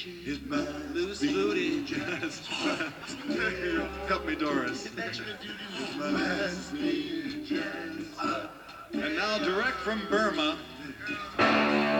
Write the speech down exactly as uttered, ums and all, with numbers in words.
His loose booty. Help me, Doris. And now, direct from Burma,